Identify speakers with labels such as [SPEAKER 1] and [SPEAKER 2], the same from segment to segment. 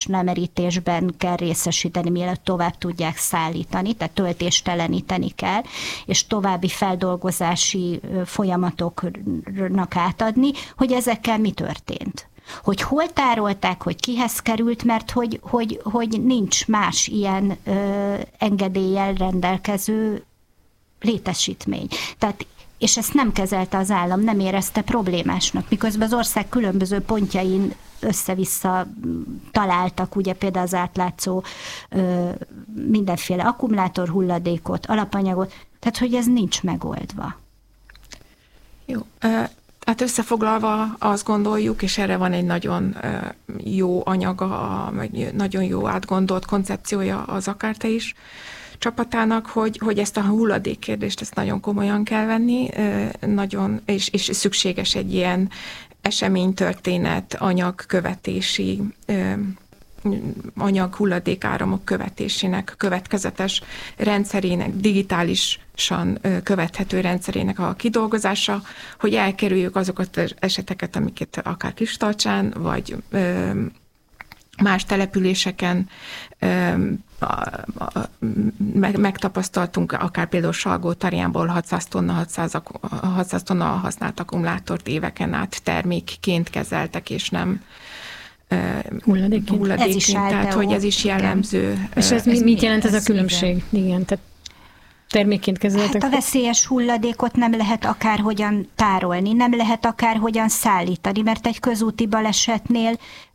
[SPEAKER 1] lemerítésben kell részesíteni, mielőtt tovább tudják szállítani, tehát töltésteleníteni kell, és további feldolgozási folyamatoknak átadni, hogy ezekkel mi történt. Hogy hol tárolták, hogy kihez került, mert hogy nincs más ilyen engedéllyel rendelkező létesítmény. Tehát, és ezt nem kezelte az állam, nem érezte problémásnak, miközben az ország különböző pontjain össze-vissza találtak, ugye például az átlátszó mindenféle akkumulátor hulladékot, alapanyagot, tehát hogy ez nincs megoldva.
[SPEAKER 2] Jó. Hát összefoglalva azt gondoljuk, és erre van egy nagyon jó anyaga, vagy nagyon jó átgondolt koncepciója az Akárte is csapatának, hogy ezt a hulladékkérdést ezt nagyon komolyan kell venni, nagyon, és szükséges egy ilyen eseménytörténet, anyagkövetési, hulladékáramok követésének következetes rendszerének, digitálisan követhető rendszerének a kidolgozása, hogy elkerüljük azokat az eseteket, amiket akár Kistarcsán, vagy más településeken megtapasztaltunk, akár például Salgó-Tarjánból 600 tonna használt akkumulátort éveken át termékként kezeltek, és nem hulladékként, tehát hogy ez is jellemző.
[SPEAKER 3] És ez mit jelent ez a különbség? Igen, tehát termékként kezeltek?
[SPEAKER 1] Hát a veszélyes hulladékot nem lehet akárhogyan tárolni, nem lehet akárhogyan szállítani, mert egy közúti balesetnél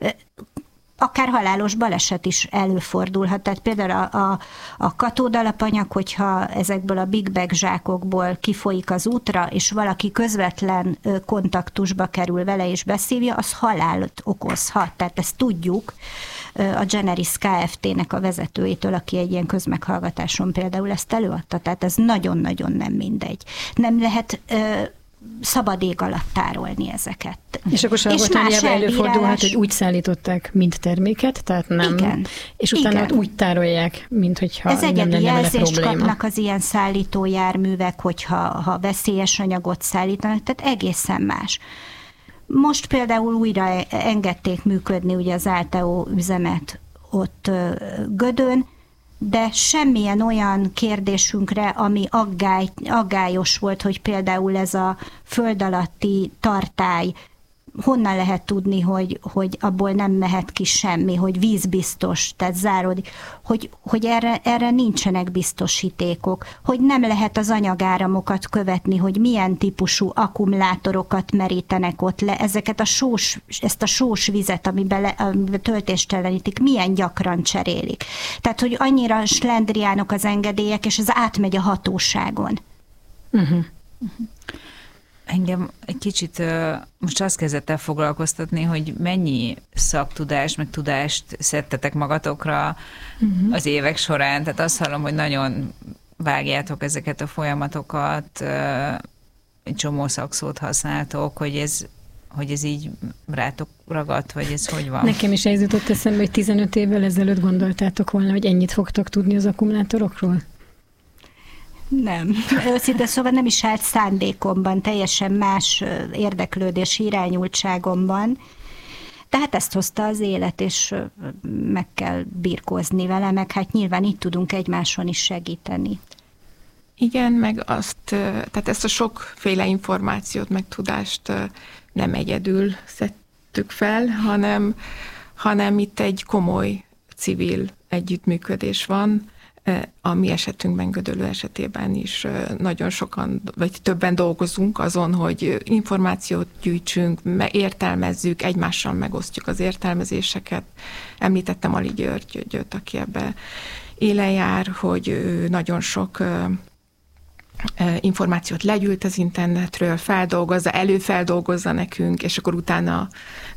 [SPEAKER 1] akár halálos baleset is előfordulhat. Tehát például a katódalapanyag, hogyha ezekből a big bag zsákokból kifolyik az útra, és valaki közvetlen kontaktusba kerül vele és beszívja, az halált okozhat. Tehát ezt tudjuk a Generis Kft-nek a vezetőjétől, aki egy ilyen közmeghallgatáson például ezt előadta. Tehát ez nagyon-nagyon nem mindegy. Nem lehet szabad ég alatt tárolni ezeket.
[SPEAKER 3] És akkor Salgó-Tarjánban előfordulhat, hogy úgy szállították, mint terméket, tehát nem.
[SPEAKER 1] Igen.
[SPEAKER 3] És utána úgy tárolják, mint hogyha
[SPEAKER 1] ez
[SPEAKER 3] nem lenne vele
[SPEAKER 1] jelzést
[SPEAKER 3] probléma.
[SPEAKER 1] kapnak az ilyen szállítójárművek, hogyha veszélyes anyagot szállítanak, tehát egészen más. Most például újra engedték működni ugye az Alteo üzemet ott Gödön, de semmilyen olyan kérdésünkre, ami aggályos volt, hogy például ez a föld alatti tartály, honnan lehet tudni, hogy abból nem mehet ki semmi, hogy vízbiztos, tehát záródik, hogy erre nincsenek biztosítékok, hogy nem lehet az anyagáramokat követni, hogy milyen típusú akkumulátorokat merítenek ott le, ezt a sós vizet, amiben töltéstelenítik, milyen gyakran cserélik. Tehát, hogy annyira slendriánok az engedélyek, és ez átmegy a hatóságon.
[SPEAKER 3] Uh-huh.
[SPEAKER 4] Engem egy kicsit most azt kezdett el foglalkoztatni, hogy mennyi szaktudást, meg tudást szedtetek magatokra az évek során. Tehát azt hallom, hogy nagyon vágjátok ezeket a folyamatokat, egy csomó szakszót használtok, hogy ez így rátok ragadt, vagy ez hogy van?
[SPEAKER 3] Nekem is ez jutott eszembe, hogy 15 évvel ezelőtt gondoltátok volna, hogy ennyit fogtok tudni az akkumulátorokról?
[SPEAKER 1] Nem. Őszintén szóval nem is állt szándékomban, teljesen más érdeklődési irányultságomban. Tehát ezt hozta az élet, és meg kell birkózni vele, meg hát nyilván itt tudunk egymáson is segíteni.
[SPEAKER 2] Igen, meg tehát ezt a sokféle információt, meg tudást nem egyedül szedtük fel, hanem itt egy komoly civil együttműködés van. A mi esetünkben, Gödöllő esetében is nagyon sokan, vagy többen dolgozunk azon, hogy információt gyűjtsünk, értelmezzük, egymással megosztjuk az értelmezéseket. Említettem Ali Györgyöt, aki ebbe élen jár, hogy ő nagyon sok információt legyűjt az internetről, előfeldolgozza nekünk, és akkor utána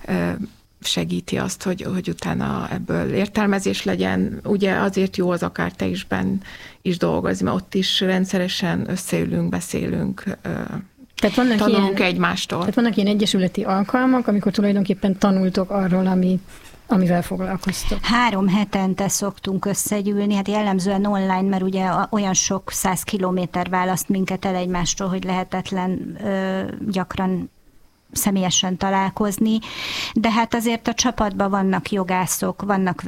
[SPEAKER 2] segíti azt, hogy utána ebből értelmezés legyen. Ugye azért jó az Akárte is dolgozni, mert ott is rendszeresen összeülünk, beszélünk, tanulunk egymástól.
[SPEAKER 3] Tehát vannak ilyen egyesületi alkalmak, amikor tulajdonképpen tanultok arról, amivel foglalkoztok. 3
[SPEAKER 1] hetente szoktunk összegyűlni, hát jellemzően online, mert ugye olyan sok 100 kilométer választ minket el egymástól, hogy lehetetlen gyakran személyesen találkozni, de hát azért a csapatban vannak jogászok, vannak